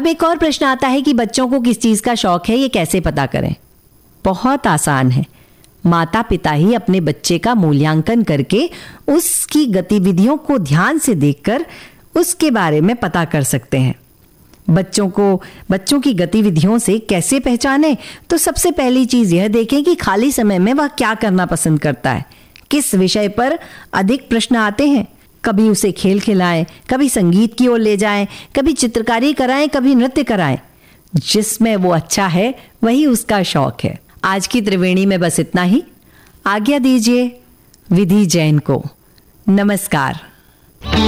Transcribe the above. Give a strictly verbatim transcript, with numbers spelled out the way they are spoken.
एक और प्रश्न आता है कि बच्चों को किस चीज का शौक है, ये कैसे पता करें? बहुत आसान है। माता पिता ही अपने बच्चे का मूल्यांकन करके उसकी गतिविधियों को ध्यान से देखकर उसके बारे में पता कर सकते हैं। बच्चों को बच्चों की गतिविधियों से कैसे पहचानें? तो सबसे पहली चीज यह देखें कि खाली समय में वह क्या करना पसंद करता है, किस विषय पर अधिक प्रश्न आते हैं। कभी उसे खेल खिलाएं, कभी संगीत की ओर ले जाएं, कभी चित्रकारी कराएं, कभी नृत्य कराएं। जिसमें वो अच्छा है वही उसका शौक है। आज की त्रिवेणी में बस इतना ही। आज्ञा दीजिए विधि जैन को। नमस्कार।